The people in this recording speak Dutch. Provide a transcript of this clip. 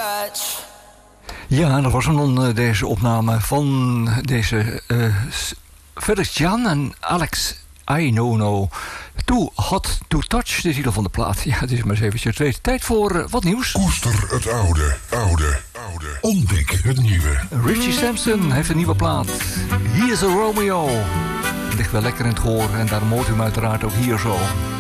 Ja, en dat was dan deze opname van deze Felix Jan en Alex Ainono. Too Hot to Touch, de titel van de plaat. Ja, het is maar eens eventjes weten. Tijd voor wat nieuws. Koester het oude. Ontdek het nieuwe. Richie Sampson heeft een nieuwe plaat. Here's a Romeo. Ligt wel lekker in het gehoor en daarom hoort u hem uiteraard ook hier zo.